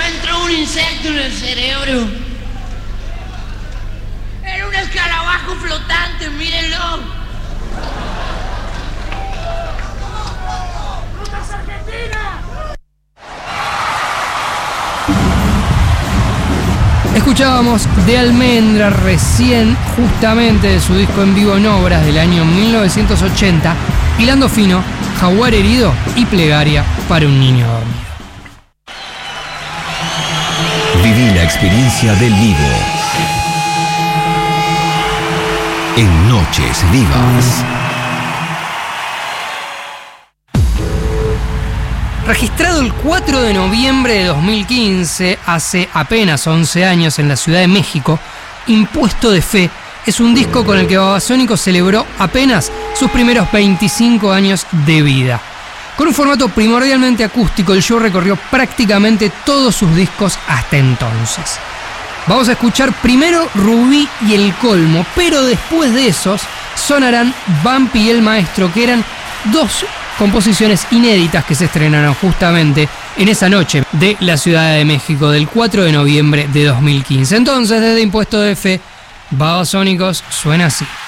me entró un insecto en el cerebro. Era un escarabajo flotante, mírenlo. ¡Rutas Argentina! Escuchábamos de Almendra recién, justamente de su disco en vivo en obras del año 1980, Hilando Fino, Jaguar Herido y Plegaria para un niño dormido. Viví la experiencia del vivo en Noches Vivas. Registrado el 4 de noviembre de 2015, hace apenas 11 años en la Ciudad de México, Impuesto de Fe es un disco con el que Babasónicos celebró apenas sus primeros 25 años de vida. Con un formato primordialmente acústico, el show recorrió prácticamente todos sus discos hasta entonces. Vamos a escuchar primero Rubí y El Colmo, pero después de esos sonarán Vampi y El Maestro, que eran dos composiciones inéditas que se estrenaron justamente en esa noche de la Ciudad de México del 4 de noviembre de 2015. Entonces, desde Impuesto de Fe, Babasónicos suena así.